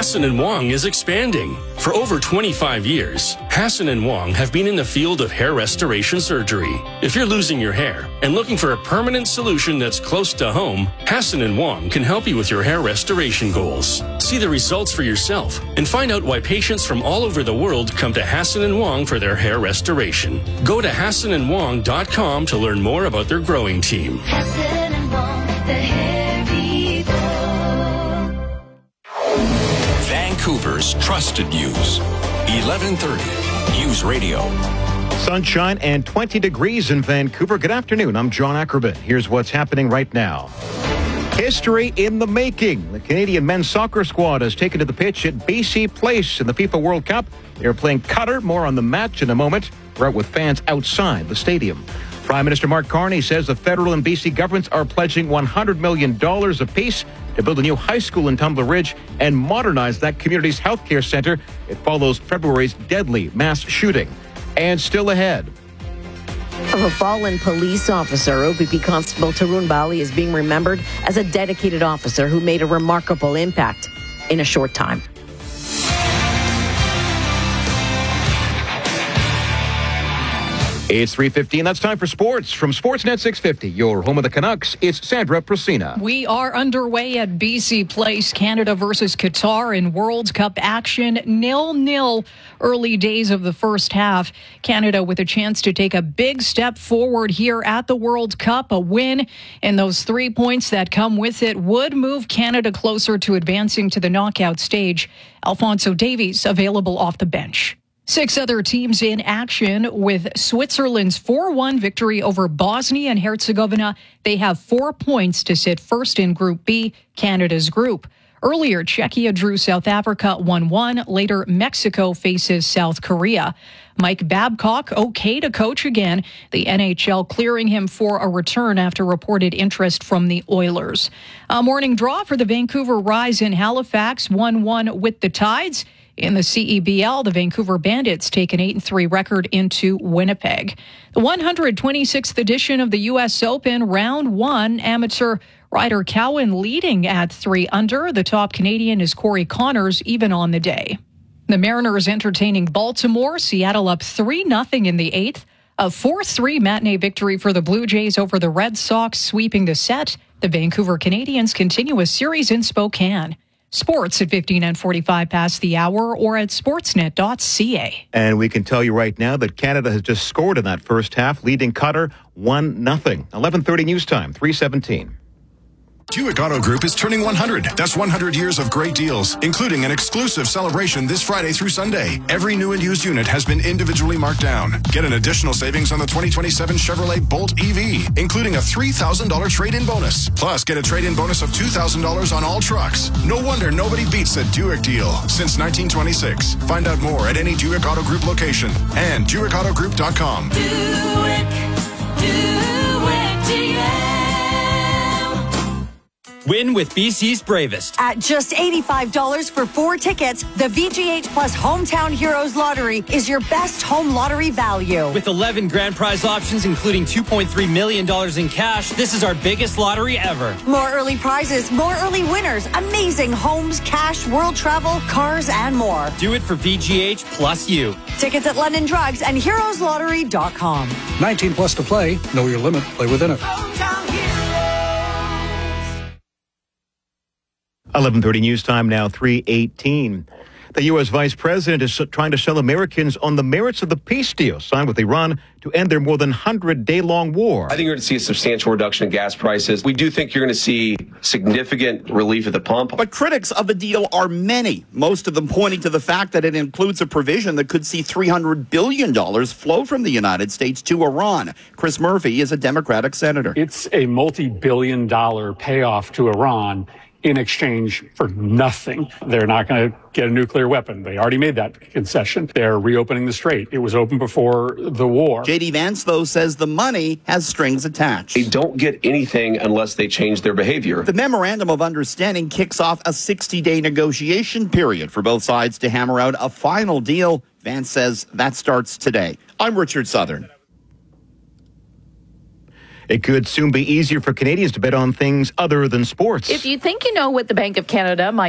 Hassan & Wong is expanding. For over 25 years, Hassan & Wong have been in the field of hair restoration surgery. If you're losing your hair and looking for a permanent solution that's close to home, Hassan & Wong can help you with your hair restoration goals. See the results for yourself and find out why patients from all over the world come to Hassan & Wong for their hair restoration. Go to HassanandWong.com to learn more about their growing team. Hassan & Wong, the hair people. Vancouver's trusted news. 1130 News Radio. Sunshine and 20 degrees in Vancouver. Good afternoon. I'm John Ackerman. Here's what's happening right now. History in the making. The Canadian men's soccer squad has taken to the pitch at BC Place in the FIFA World Cup. They're playing Qatar. More on the match in a moment. We're out with fans outside the stadium. Prime Minister Mark Carney says the federal and BC governments are pledging $100 million apiece to build a new high school in Tumbler Ridge and modernize that community's healthcare center. It follows February's deadly mass shooting. And still ahead. Of a fallen police officer, OPP Constable Tarun Bali is being remembered as a dedicated officer who made a remarkable impact in a short time. It's 3:15. That's time for sports from Sportsnet 650. Your home of the Canucks. It's Sandra Procina. We are underway at BC Place, Canada versus Qatar in World Cup action. 0-0 early days of the first half. Canada with a chance to take a big step forward here at the World Cup. A win and those 3 points that come with it would move Canada closer to advancing to the knockout stage. Alphonso Davies available off the bench. 6 other teams in action with Switzerland's 4-1 victory over Bosnia and Herzegovina. They have 4 points to sit first in Group B, Canada's group. Earlier, Czechia drew South Africa 1-1. Later, Mexico faces South Korea. Mike Babcock, okay to coach again. The NHL clearing him for a return after reported interest from the Oilers. A morning draw for the Vancouver Rise in Halifax, 1-1 with the Tides. In the CEBL, the Vancouver Bandits take an 8-3 record into Winnipeg. The 126th edition of the U.S. Open, round 1, amateur Ryder Cowan leading at 3 under. The top Canadian is Corey Connors, even on the day. The Mariners entertaining Baltimore. Seattle up 3-0 in the 8th. A 4-3 matinee victory for the Blue Jays over the Red Sox, sweeping the set. The Vancouver Canadians continue a series in Spokane. Sports at 15 and 45 past the hour or at sportsnet.ca. And we can tell you right now that Canada has just scored in that first half, leading Qatar 1-0. 11:30 news time, 3:17. Buick Auto Group is turning 100. That's 100 years of great deals, including an exclusive celebration this Friday through Sunday. Every new and used unit has been individually marked down. Get an additional savings on the 2027 Chevrolet Bolt EV, including a $3,000 trade-in bonus. Plus, get a trade-in bonus of $2,000 on all trucks. No wonder nobody beats a Buick deal since 1926. Find out more at any Buick Auto Group location and BuickAutoGroup.com. Buick GM. Win with BC's Bravest. At just $85 for 4 tickets, the VGH Plus Hometown Heroes Lottery is your best home lottery value. With 11 grand prize options, including $2.3 million in cash, this is our biggest lottery ever. More early prizes, more early winners, amazing homes, cash, world travel, cars, and more. Do it for VGH plus you. Tickets at London Drugs and HeroesLottery.com. 19 plus to play. Know your limit. Play within it. Hometown Heroes. 11:30 news time now, 3:18. The U.S. Vice President is trying to sell Americans on the merits of the peace deal signed with Iran to end their more than 100-day-long war. I think you're going to see a substantial reduction in gas prices. We do think you're going to see significant relief at the pump. But critics of the deal are many, most of them pointing to the fact that it includes a provision that could see $300 billion flow from the United States to Iran. Chris Murphy is a Democratic senator. It's a multi-billion-dollar payoff to Iran in exchange for nothing. They're not going to get a nuclear weapon. They already made that concession. They're reopening the strait. It was open before the war. J.D. Vance, though, says the money has strings attached. They don't get anything unless they change their behavior. The Memorandum of Understanding kicks off a 60-day negotiation period for both sides to hammer out a final deal. Vance says that starts today. I'm Richard Southern. It could soon be easier for Canadians to bet on things other than sports. If you think you know what the Bank of Canada might